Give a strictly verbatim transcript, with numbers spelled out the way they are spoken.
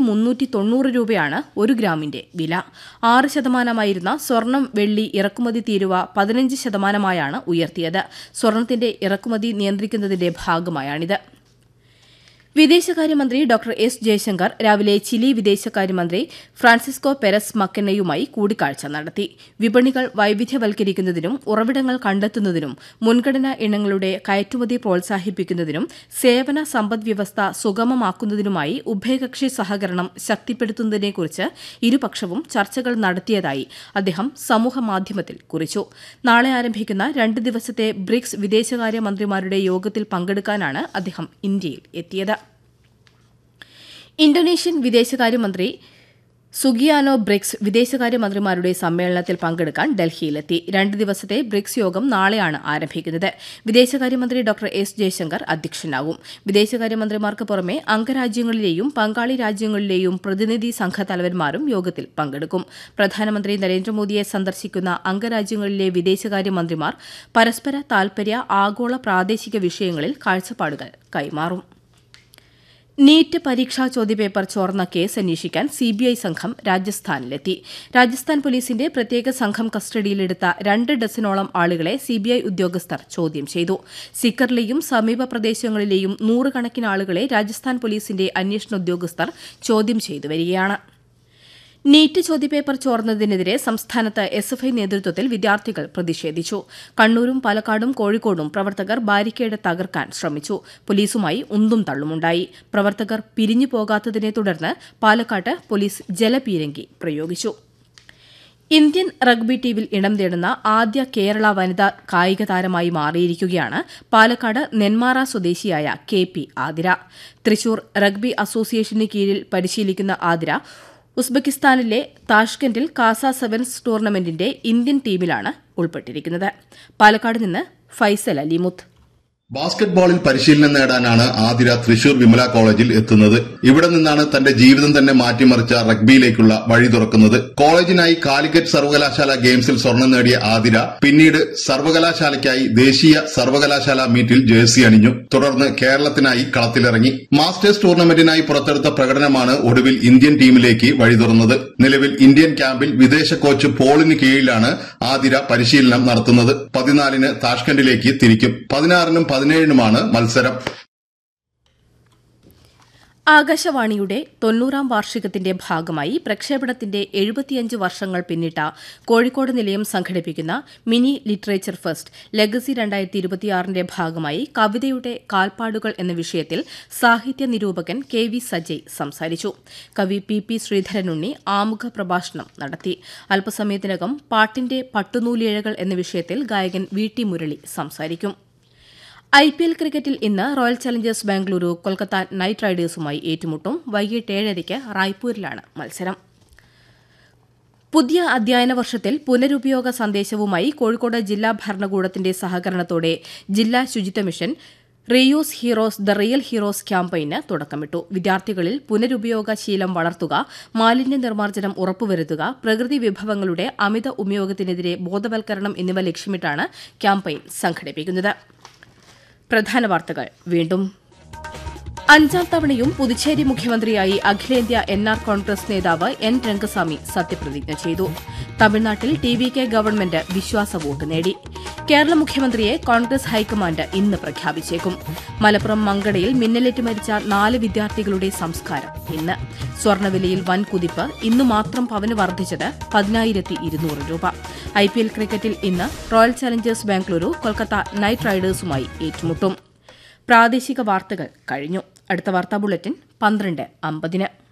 മുന്നൂറ്റി തൊണ്ണൂറ് രൂപയാണ് ഒരു ഗ്രാമിന്റെ വില. ആറ് ശതമാനമായിരുന്ന സ്വർണം വെള്ളി ഇറക്കുമതി തീരുവ പതിനഞ്ച് ശതമാനമായാണ് ഉയർത്തിയത്. സ്വർണത്തിന്റെ ഇറക്കുമതി നിയന്ത്രിക്കുന്നതിന്റെ ഭാഗമായാണിത്. വിദേശകാര്യമന്ത്രി ഡോക്ടർ എസ് ജയശങ്കർ രാവിലെ ചിലി വിദേശകാര്യമന്ത്രി ഫ്രാൻസിസ്കോ പെരസ് മക്കന്നയുമായി കൂടിക്കാഴ്ച നടത്തി. വിപണികൾ വൈവിധ്യവൽക്കരിക്കുന്നതിനും ഉറവിടങ്ങൾ കണ്ടെത്തുന്നതിനും മുൻഗണനാ ഇനങ്ങളുടെ കയറ്റുമതി പ്രോത്സാഹിപ്പിക്കുന്നതിനും സേവന സമ്പദ്വ്യവസ്ഥ സുഗമമാക്കുന്നതിനുമായി ഉഭയകക്ഷി സഹകരണം ശക്തിപ്പെടുത്തുന്നതിനെക്കുറിച്ച് ഇരുപക്ഷവും ചർച്ചകൾ നടത്തിയതായി അദ്ദേഹം സമൂഹമാധ്യമത്തിൽ കുറിച്ചു. നാളെ ആരംഭിക്കുന്ന രണ്ട് ദിവസത്തെ ബ്രിക്സ് വിദേശകാര്യമന്ത്രിമാരുടെ യോഗത്തിൽ പങ്കെടുക്കാനാണ് അദ്ദേഹം ഇന്ത്യയിൽ എത്തിയത്. ഇന്തോനേഷ്യൻ വിദേശകാര്യമന്ത്രി സുഗിയാനോ ബ്രിക്സ് വിദേശകാര്യമന്ത്രിമാരുടെ സമ്മേളനത്തിൽ പങ്കെടുക്കാൻ ഡൽഹിയിലെത്തി. രണ്ട് ദിവസത്തെ ബ്രിക്സ് യോഗം നാളെയാണ് ആരംഭിക്കുന്നത്. വിദേശകാര്യമന്ത്രി ഡോക്ടർ എസ് ജയശങ്കർ അധ്യക്ഷനാകും. വിദേശകാര്യമന്ത്രിമാർക്ക് പുറമെ അംഗരാജ്യങ്ങളിലെയും പങ്കാളി രാജ്യങ്ങളിലെയും പ്രതിനിധി സംഘ തലവന്മാരും യോഗത്തിൽ പങ്കെടുക്കും. പ്രധാനമന്ത്രി നരേന്ദ്രമോദിയെ സന്ദർശിക്കുന്ന അംഗരാജ്യങ്ങളിലെ വിദേശകാര്യമന്ത്രിമാർ പരസ്പര താൽപര്യ ആഗോള പ്രാദേശിക വിഷയങ്ങളിൽ കാഴ്ചപ്പാടുകൾ കൈമാറും. നീറ്റ് പരീക്ഷാ ചോദ്യപേപ്പർ ചോർന്ന കേസ് അന്വേഷിക്കാൻ സിബിഐ സംഘം രാജസ്ഥാനിലെത്തി. രാജസ്ഥാൻ പോലീസിന്റെ പ്രത്യേക സംഘം കസ്റ്റഡിയിലെടുത്ത രണ്ട് ഡസനോളം ആളുകളെ സിബിഐ ഉദ്യോഗസ്ഥർ ചോദ്യം ചെയ്തു. സിക്കറിലെയും സമീപ പ്രദേശങ്ങളിലെയും നൂറുകണക്കിന് ആളുകളെ രാജസ്ഥാൻ പോലീസിന്റെ അന്വേഷണ ഉദ്യോഗസ്ഥർ ചോദ്യം ചെയ്തു വരികയാണ്. നീറ്റ് ചോദ്യപേപ്പർ ചോർന്നതിനെതിരെ സംസ്ഥാനത്ത് എസ് എഫ് ഐ നേതൃത്വത്തിൽ വിദ്യാർത്ഥികൾ പ്രതിഷേധിച്ചു. കണ്ണൂരും പാലക്കാടും കോഴിക്കോടും പ്രവർത്തകർ ബാരിക്കേഡ് തകർക്കാൻ ശ്രമിച്ചു. പോലീസുമായി ഉന്തും തള്ളുമുണ്ടായി. പ്രവർത്തകർ പിരിഞ്ഞു പോകാത്തതിനെ തുടർന്ന് പാലക്കാട്ട് പോലീസ് ജലപീരങ്കി പ്രയോഗിച്ചു. ഇന്ത്യൻ റഗ്ബി ടീമിൽ ഇടം തേടുന്ന ആദ്യ കേരള വനിതാ കായിക താരമായി മാറിയിരിക്കുകയാണ് പാലക്കാട് നെന്മാറ സ്വദേശിയായ K P Athira. Thrissur rugby അസോസിയേഷന് കീഴിൽ പരിശീലിക്കുന്ന ആതിര ഉസ്ബെക്കിസ്ഥാനിലെ താഷ്കെന്റിൽ കാസ സെവൻസ് ടൂർണമെന്റിന്റെ ഇന്ത്യൻ ടീമിലാണ് ഉൾപ്പെട്ടിരിക്കുന്നത്. പാലക്കാട് നിന്ന് ഫൈസൽ അലിമുത്ത്. ബാസ്കറ്റ്ബോളിൽ പരിശീലനം നേടാനാണ് ആതിര തൃശൂർ വിമല കോളേജിൽ എത്തുന്നത്. ഇവിടെ നിന്നാണ് തന്റെ ജീവിതം തന്നെ മാറ്റിമറിച്ച റഗ്ബിയിലേക്കുള്ള വഴി തുറക്കുന്നത്. കോളേജിനായി കാലിക്കറ്റ് സർവകലാശാല ഗെയിംസിൽ സ്വർണം നേടിയ ആതിര പിന്നീട് സർവകലാശാലയ്ക്കായി ദേശീയ സർവകലാശാല മീറ്റിൽ ജേഴ്സി അണിഞ്ഞു. തുടർന്ന് കേരളത്തിനായി കളത്തിലിറങ്ങി. മാസ്റ്റേഴ്സ് ടൂർണമെന്റിനായി പുറത്തെടുത്ത പ്രകടനമാണ് ഒടുവിൽ ഇന്ത്യൻ ടീമിലേക്ക് വഴി തുറന്നത്. നിലവിൽ ഇന്ത്യൻ ക്യാമ്പിൽ വിദേശ കോച്ച് പോളിന് കീഴിലാണ് ആതിര പരിശീലനം നടത്തുന്നത്. പതിനാലിന് താഷ്കെന്റിലേക്ക് തിരിക്കും. പതിനാറിനും പതിനേഴിനുമാണ് മത്സരം. ആകാശവാണിയുടെ തൊണ്ണൂറാം വാർഷികത്തിന്റെ ഭാഗമായി പ്രക്ഷേപണത്തിന്റെ എഴുപത്തിയഞ്ച് വർഷങ്ങൾ പിന്നിട്ട കോഴിക്കോട് നിലയം സംഘടിപ്പിക്കുന്ന മിനി ലിറ്ററേച്ചർ ഫെസ്റ്റ് ലെഗസി രണ്ടായിരത്തി ഇരുപത്തിയാറിന്റെ ഭാഗമായി കവിതയുടെ കാൽപ്പാടുകൾ എന്ന വിഷയത്തിൽ സാഹിത്യ നിരൂപകൻ കെ വി സജയ് സംസാരിച്ചു. കവി പി പി ശ്രീധരനുണ്ണി ആമുഖ പ്രഭാഷണം നടത്തി. അല്പസമയത്തിനകം പാട്ടിന്റെ പട്ടുനൂലിഴകൾ എന്ന വിഷയത്തിൽ ഗായകൻ വി ടി മുരളി സംസാരിക്കും. ഐ പി എൽ ക്രിക്കറ്റിൽ ഇന്ന് royal Challengers Bengaluru Kolkata night റൈഡേഴ്സുമായി ഏറ്റുമുട്ടും. വൈകിട്ട് ഏഴരയ്ക്ക് റായ്പൂരിലാണ് മത്സരം. പുതിയ അധ്യയന വർഷത്തിൽ പുനരുപയോഗ സന്ദേശവുമായി കോഴിക്കോട് ജില്ലാ ഭരണകൂടത്തിന്റെ സഹകരണത്തോടെ ജില്ലാ ശുചിത്വ mission reuse heroes the real heroes ക്യാമ്പയിന് തുടക്കമിട്ടു. വിദ്യാർത്ഥികളിൽ പുനരുപയോഗ ശീലം വളർത്തുക, മാലിന്യ നിർമ്മാർജ്ജനം ഉറപ്പുവരുത്തുക, പ്രകൃതി വിഭവങ്ങളുടെ അമിത ഉപയോഗത്തിനെതിരെ ബോധവൽക്കരണം എന്നിവ ലക്ഷ്യമിട്ടാണ് ക്യാമ്പയിൻ സംഘടിപ്പിക്കുന്നത്. പ്രധാന വാർത്തകൾ വീണ്ടും. അഞ്ചാം തവണയും പുതുച്ചേരി മുഖ്യമന്ത്രിയായി അഖിലേന്ത്യാ എൻ ആർ കോൺഗ്രസ് നേതാവ് എൻ രംഗസ്വാമി സത്യപ്രതിജ്ഞ ചെയ്തു. തമിഴ്നാട്ടിൽ ടി വി കെ ഗവൺമെന്റ് വിശ്വാസ വോട്ട് നേടി. കേരള മുഖ്യമന്ത്രിയെ കോൺഗ്രസ് ഹൈക്കമാൻഡ് ഇന്ന് പ്രഖ്യാപിച്ചേക്കും. മലപ്പുറം മങ്കടയിൽ മിന്നലേറ്റ് മരിച്ച നാല് വിദ്യാർത്ഥികളുടെ സംസ്കാരം ഇന്ന്. സ്വർണ്ണവിലയിൽ വൻ കുതിപ്പ്. ഇന്ന് മാത്രം പവന് വർദ്ധിച്ചത് പതിനായിരത്തി ഇരുന്നൂറ് രൂപ. ഐ പി എൽ ക്രിക്കറ്റിൽ ഇന്ന് royal Challengers Bengaluru Kolkata night റൈഡേഴ്സുമായി ഏറ്റുമുട്ടും. പ്രാദേശിക വാർത്തകൾ കഴിഞ്ഞു. അടുത്ത വാർത്താ ബുള്ളറ്റിൻ പന്ത്രണ്ട് അമ്പതിന്.